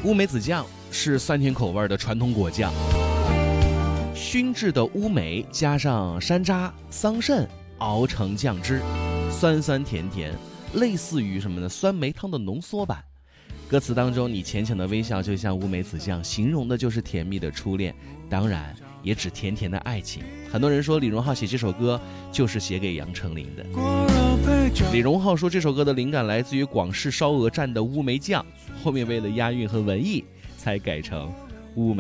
乌梅子酱是酸甜口味的传统果酱，熏制的乌梅加上山楂、桑葚熬成酱汁，酸酸甜甜，类似于什么呢？酸梅汤的浓缩版。歌词当中，你浅浅的微笑就像乌梅子酱，形容的就是甜蜜的初恋，当然也指甜甜的爱情。很多人说李荣浩写这首歌就是写给杨丞琳的。李荣浩说这首歌的灵感来自于广式烧鹅蘸的乌梅酱，后面为了押韵和文艺才改成乌梅。